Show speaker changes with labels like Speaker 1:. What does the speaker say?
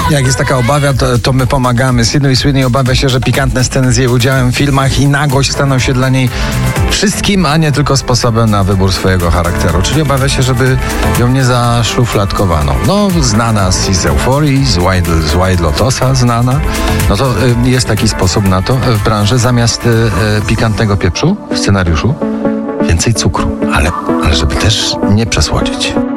Speaker 1: Jak jest taka obawa, to my pomagamy. Sydney Sweeney obawia się, że pikantne sceny z jej udziałem w filmach i nagość staną się dla niej wszystkim, a nie tylko sposobem na wybór swojego charakteru. Czyli obawia się, żeby ją nie zaszufladkowano. No, znana z Euforii, z White Lotusa znana. No to jest taki sposób na to w branży. Zamiast pikantnego pieprzu w scenariuszu więcej cukru. Ale żeby też nie przesłodzić.